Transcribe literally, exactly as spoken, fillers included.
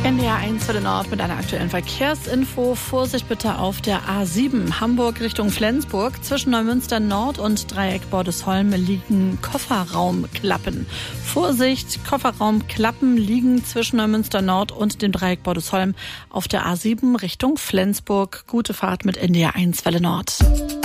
N D R eins Welle Nord mit einer aktuellen Verkehrsinfo. Vorsicht bitte auf der A sieben Hamburg Richtung Flensburg. Zwischen Neumünster Nord und Dreieck Bordesholm liegen Kofferraumklappen. Vorsicht, Kofferraumklappen liegen zwischen Neumünster Nord und dem Dreieck Bordesholm auf der A sieben Richtung Flensburg. Gute Fahrt mit N D R eins Welle Nord.